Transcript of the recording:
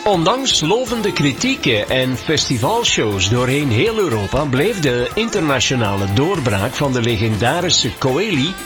Ondanks lovende kritieken en festivalshows doorheen heel Europa bleef de internationale doorbraak van de legendarische Coeli